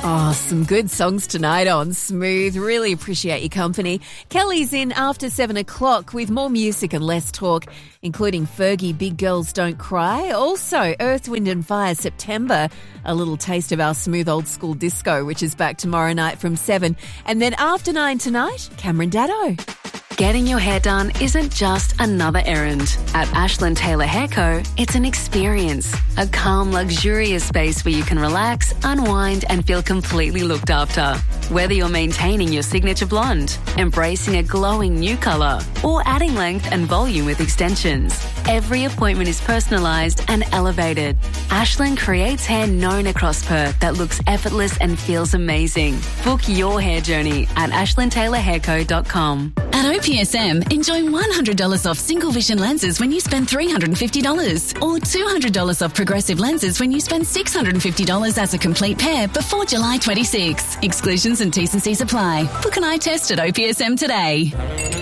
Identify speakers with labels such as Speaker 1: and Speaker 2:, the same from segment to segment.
Speaker 1: Oh, some good songs tonight on Smooth. Really appreciate your company. Kelly's in after 7 o'clock with more music and less talk, including Fergie, Big Girls Don't Cry. Also, Earth, Wind and Fire, September. A little taste of our smooth old school disco, which is back tomorrow night from 7. And then after 9 tonight, Cameron Daddo.
Speaker 2: Getting your hair done isn't just another errand. At Ashland Taylor Hair Co., it's an experience. A calm, luxurious space where you can relax, unwind and feel completely looked after. Whether you're maintaining your signature blonde, embracing a glowing new colour, or adding length and volume with extensions, every appointment is personalised and elevated. Ashland creates hair known across Perth that looks effortless and feels amazing. Book your hair journey at ashlandtaylorhairco.com.
Speaker 3: At OPSM, enjoy $100 off single vision lenses when you spend $350 or $200 off progressive lenses when you spend $650 as a complete pair before July 26. Exclusions and T's and C's apply. Book an eye test at OPSM today.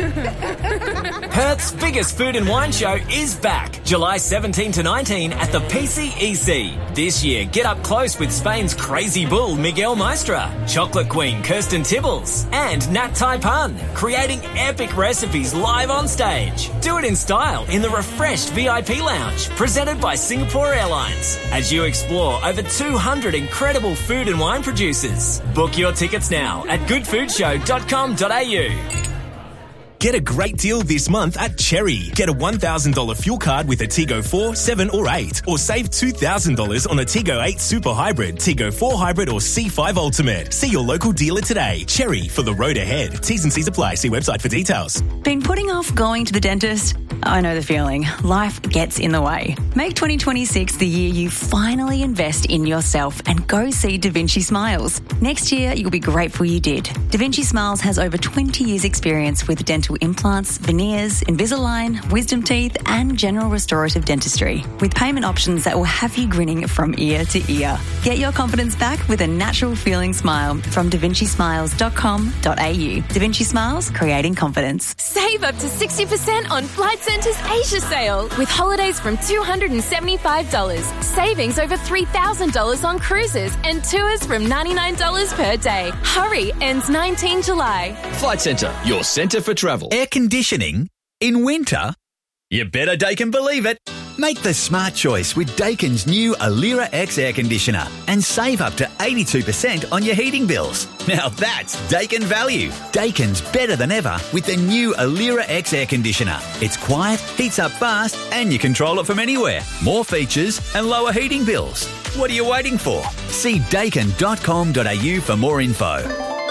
Speaker 4: Perth's biggest food and wine show is back, July 17 to 19 at the PCEC. This year, get up close with Spain's crazy bull Miguel Maestra, chocolate queen Kirsten Tibbles, and Nat Taipan, creating epic recipes live on stage. Do it in style in the refreshed VIP lounge, presented by Singapore Airlines, as you explore over 200 incredible food and wine producers. Book your tickets now at goodfoodshow.com.au.
Speaker 5: Get a great deal this month at Cherry. Get a $1,000 fuel card with a Tigo 4, 7 or 8. Or save $2,000 on a Tigo 8 Super Hybrid, Tigo 4 Hybrid or C5 Ultimate. See your local dealer today. Cherry, for the road ahead. T's and C's apply. See website for details.
Speaker 6: Been putting off going to the dentist? I know the feeling. Life gets in the way. Make 2026 the year you finally invest in yourself and go see Da Vinci Smiles. Next year, you'll be grateful you did. Da Vinci Smiles has over 20 years experience with dental implants, veneers, Invisalign, wisdom teeth and general restorative dentistry, with payment options that will have you grinning from ear to ear. Get your confidence back with a natural feeling smile from davincismiles.com.au. Da Vinci Smiles, creating confidence.
Speaker 7: Save up to 60% on Flight Centre's Asia sale with holidays from $275, savings over $3,000 on cruises and tours from $99 per day. Hurry, ends 19 July.
Speaker 8: Flight Centre, your centre for travel.
Speaker 9: Air conditioning in winter? You better Daikin believe it. Make the smart choice with Daikin's new Alira X air conditioner and save up to 82% on your heating bills. Now that's Daikin value. Daikin's better than ever with the new Alira X air conditioner. It's quiet, heats up fast and you control it from anywhere. More features and lower heating bills. What are you waiting for? See daikin.com.au for more info.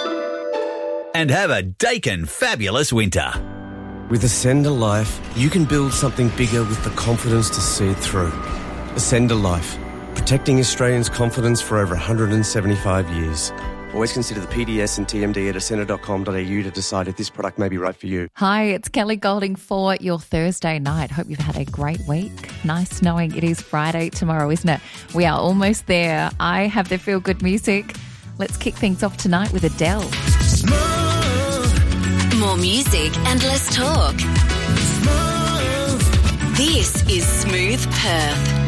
Speaker 9: And have a Daikin fabulous winter.
Speaker 10: With Ascender Life, you can build something bigger with the confidence to see it through. Ascender Life, protecting Australians' confidence for over 175 years. Always consider the PDS and TMD at ascender.com.au to decide if this product may be right for you.
Speaker 11: Hi, it's Kelly Golding for your Thursday night. Hope you've had a great week. Nice knowing it is Friday tomorrow, isn't it? We are almost there. I have the feel-good music. Let's kick things off tonight with Adele.
Speaker 2: More music and less talk. This is Smooth Perth.